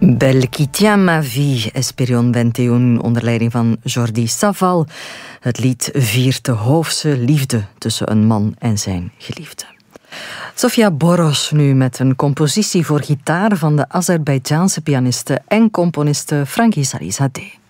Belle qui tient ma vie, Esperion 21, onder leiding van Jordi Savall. Het lied viert de hoofdse liefde tussen een man en zijn geliefde. Sofia Boros nu met een compositie voor gitaar van de Azerbeidzjaanse pianiste en componiste Frangi Sarizadeh.